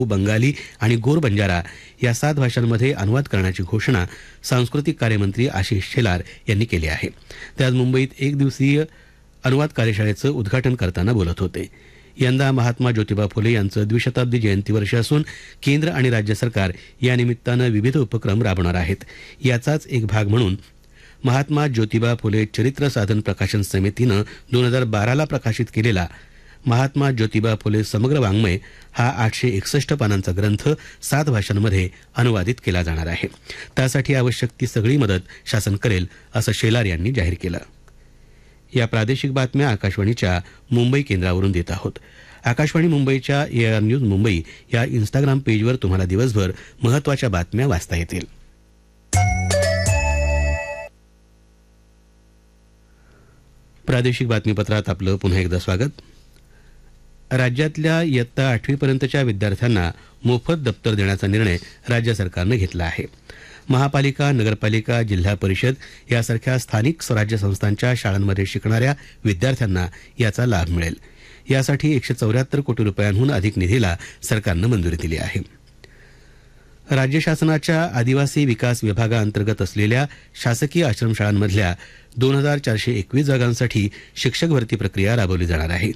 बंगाली आणि गोर बंजारा या 7 भाषांमध्ये अनुवाद करण्याची घोषणा सांस्कृतिक कार्यमंत्री आशिष शेलार यांनी केली आहे. ते आज मुंबईत एक दिवसीय अनुवाद कार्यशाळेचं उद्घाटन करताना बोलत होते. यंदा महात्मा ज्योतिबा फुले यांचं द्विशताब्दी जयंती वर्ष असून केंद्र आणि राज्य सरकार या निमित्तानं विविध उपक्रम राबवणार आहेत. याचाच एक भाग म्हणून महात्मा ज्योतिबा फुले चरित्र साधन प्रकाशन समितीनं 2012ला प्रकाशित केलेला महात्मा ज्योतिबा फुले समग्र वाङ्मय हा 861 पानांचा ग्रंथ 7 भाषांमध्ये अनुवादित केला जाणार आहे. त्यासाठी आवश्यक ती सगळी मदत शासन करेल असं शेलार यांनी जाहीर केलं. या प्रादेशिक बातम्या आकाशवाणीच्या मुंबई केंद्रावरून देत आहोत. आकाशवाणी मुंबईच्या AR न्यूज मुंबई या इंस्टाग्राम पेजवर तुम्हाला दिवसभर महत्त्वाच्या बातम्या वाचता येतील. प्रादेशिक बातमीपत्रात आपलं पुन्हा एकदा स्वागत. राज्यातल्या इयत्ता 8वी पर्यंतच्या विद्यार्थ्यांना मोफत दप्तर देण्याचा निर्णय राज्य सरकारनं घेतला आहे. महापालिका, नगरपालिका, जिल्हा परिषद यासारख्या स्थानिक स्वराज्य संस्थांच्या शाळांमध्ये शिकणाऱ्या विद्यार्थ्यांना याचा लाभ मिळेल. यासाठी 174 कोटी रुपयांहून अधिक निधीला सरकारनं मंजुरी दिली आहे. राज्य शासनाच्या आदिवासी विकास विभागाअंतर्गत असलेल्या शासकीय आश्रमशाळांमधल्या 2421 जागांसाठी शिक्षक भरती प्रक्रिया राबवली जाणार आहे.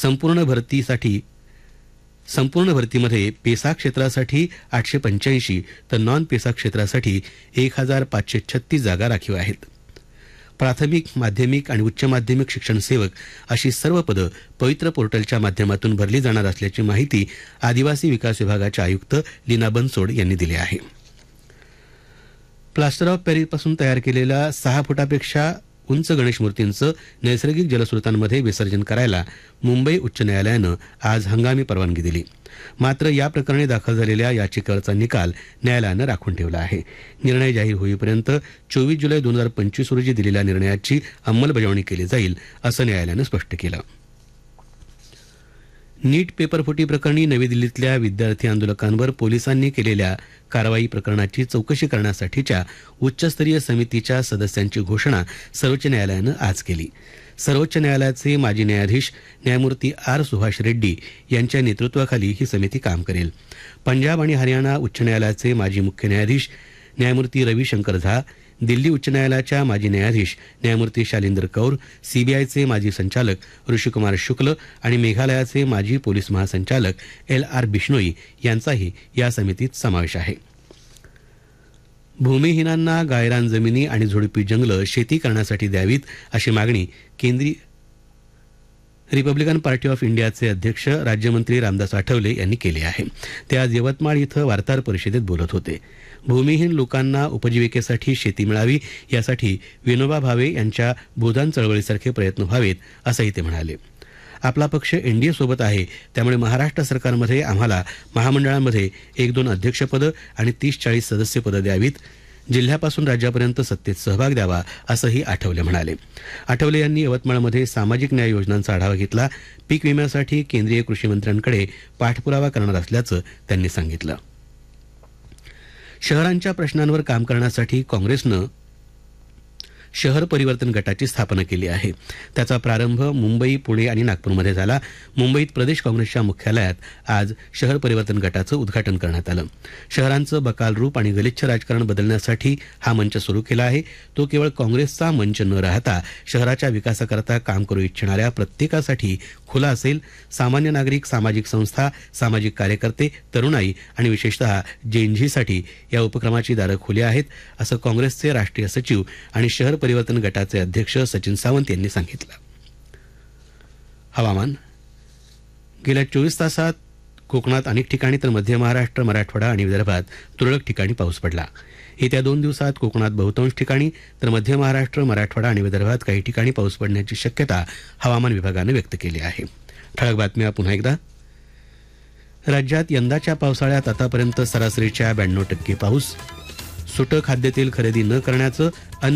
संपूर्ण भरतीमध्ये पेसा क्षेत्रासाठी 885 तर नॉन पेसा क्षेत्रासाठी 1536 जागा राखीव आहेत. प्राथमिक, माध्यमिक आणि उच्च माध्यमिक शिक्षण सेवक अशी सर्व पदं पवित्र पोर्टलच्या माध्यमातून भरली जाणार असल्याची माहिती आदिवासी विकास विभागाच्या आयुक्त लीना बनसोड यांनी दिली आहे. प्लास्टर ऑफ पॅरिसपासून तयार केलेल्या 6 फुटापेक्षा उंच गणेश मूर्तींचं नैसर्गिक जलस्रोतांमध्ये विसर्जन करायला मुंबई उच्च न्यायालयानं आज हंगामी परवानगी दिली. मात्र या प्रकरणी दाखल झालेल्या याचिकेवरचा निकाल न्यायालयानं राखून ठेवला आहे. निर्णय जाहीर होईपर्यंत 24 जुलै 2025 रोजी दिलेल्या निर्णयाची अंमलबजावणी केली जाईल असं न्यायालयानं स्पष्ट केलं. नीट पेपरफुटी प्रकरणी नवी दिल्लीतल्या विद्यार्थी आंदोलकांवर पोलिसांनी केलेल्या कारवाई प्रकरणाची चौकशी करण्यासाठीच्या उच्चस्तरीय समितीच्या सदस्यांची घोषणा सर्वोच्च न्यायालयानं आज केली. सर्वोच्च न्यायालयाचे माजी न्यायाधीश न्यायमूर्ती R. सुभाष रेड्डी यांच्या नेतृत्वाखाली ही समिती काम करेल. पंजाब आणि हरियाणा उच्च न्यायालयाचे माजी मुख्य न्यायाधीश न्यायमूर्ती रविशंकर झा, दिल्ली उच्च न्यायालयाच्या माजी न्यायाधीश न्यायमूर्ती शालिंदर कौर, सीबीआयचे माजी संचालक ऋषिकुमार शुक्ल आणि मेघालयाचे माजी पोलीस महासंचालक LR बिश्नोई यांचाही या समितीत समावेश आहे. भूमिहीनांना गायरान जमिनी आणि झुडपी जंगलं शेती करण्यासाठी द्यावीत अशी मागणी केंद्रीय रिपब्लिकन पार्टी ऑफ इंडियाचे अध्यक्ष राज्यमंत्री रामदास आठवले यांनी केली आहे. ते आज यवतमाळ इथं वार्ताहर परिषदेत बोलत होते. भूमिहीन लोकांना उपजीविकेसाठी शेती मिळावी यासाठी विनोबा भावे यांच्या भूदान चळवळीसारखे प्रयत्न व्हावेत असंही ते म्हणाले. आपला पक्ष NDA सोबत आहे, त्यामुळे महाराष्ट्र सरकारमध्ये आम्हाला महामंडळांमध्ये 1-2 अध्यक्षपदं आणि 30-40 सदस्यपदं द्यावीत. जिल्ह्यापासून राज्यापर्यंत सत्तेत सहभाग द्यावा असंही आठवले म्हणाले. आठवले यांनी यवतमाळमध्ये सामाजिक न्याय योजनांचा आढावा घेतला. पीक विम्यासाठी केंद्रीय कृषी मंत्र्यांकडे पाठपुरावा करणार असल्याचं त्यांनी सांगितलं. शहरांच्या प्रश्नांवर काम करण्यासाठी काँग्रेसनं शहर परिवर्तन गटाची स्थापना केली आहे. त्याचा प्रारंभ मुंबई, पुणे आणि नागपूरमध्ये झाला. मुंबईत प्रदेश काँग्रेसच्या मुख्यालयात आज शहर परिवर्तन गटाचं उद्घाटन करण्यात आलं. शहरांचं बकाल रूप आणि गलिच्छ राजकारण बदलण्यासाठी हा मंच सुरू केला आहे. तो केवळ काँग्रेसचा मंच न राहता शहराच्या विकासाकरता काम करू इच्छिणाऱ्या प्रत्येकासाठी खुला असेल. सामान्य नागरिक, सामाजिक संस्था, सामाजिक कार्यकर्ते, तरुणाई आणि विशेषतः जेनझीसाठी या उपक्रमाची दारं खुली आहेत असं काँग्रेसचे राष्ट्रीय सचिव आणि शहर परिवर्तन गटाचे अध्यक्ष सचिन सावंत यांनी सांगितलं. हवामान. गेल्या 24 तासात कोकणात अनेक ठिकाणी तर मध्य महाराष्ट्र, मराठवाडा आणि विदर्भात तुरळक ठिकाणी पाऊस पडला. येत्या 2 दिवसात कोकणात बहुतांश ठिकाणी तर मध्य महाराष्ट्र, मराठवाडा आणि विदर्भात काही ठिकाणी पाऊस पडण्याची शक्यता हवामान विभागानं व्यक्त केली आहे. ठळक बातम्या पुन्हा एकदा. राज्यात यंदाच्या पावसाळ्यात आतापर्यंत सरासरीच्या 92% पाऊस. सुटं खाद्यतेल खरेदी न करण्याचं